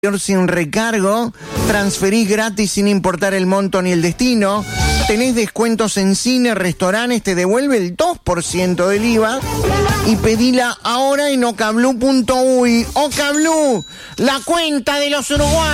sin recargo, transferís gratis sin importar el monto ni el destino, tenés descuentos en cine, restaurantes, te devuelve el 2% del IVA y pedila ahora en ocablu.uy. Ocablu, la cuenta de los uruguayos.